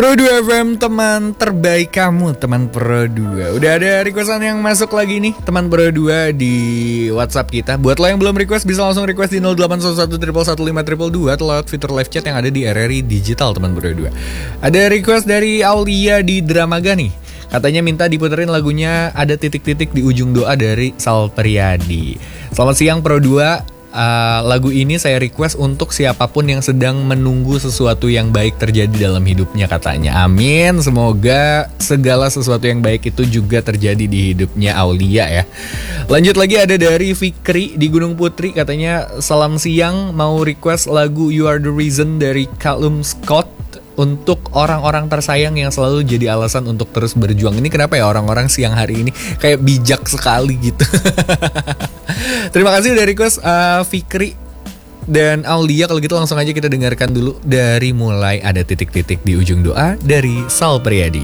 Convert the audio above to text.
Pro 2 FM, teman terbaik kamu, teman Pro 2. Udah ada requestan yang masuk lagi nih, teman Pro 2 di WhatsApp kita. Buat lo yang belum request, bisa langsung request di 0811 atau lewat fitur live chat yang ada di RRI Digital, teman Pro 2. Ada request dari Aulia di Dramaga nih. Katanya minta diputerin lagunya Ada Titik-Titik di Ujung Doa dari Sal Priadi. Selamat siang Pro 2. Lagu ini saya request untuk siapapun yang sedang menunggu sesuatu yang baik terjadi dalam hidupnya, katanya. Amin, semoga segala sesuatu yang baik itu juga terjadi di hidupnya Aulia ya. Lanjut lagi, ada dari Fikri di Gunung Putri. Katanya salam siang, mau request lagu You Are The Reason dari Callum Scott untuk orang-orang tersayang yang selalu jadi alasan untuk terus berjuang. Ini kenapa ya orang-orang siang hari ini kayak bijak sekali gitu. Terima kasih udah request Fikri dan Aulia. Kalau gitu langsung aja kita dengarkan dulu dari mulai Ada Titik-Titik di Ujung Doa dari Sal Priadi.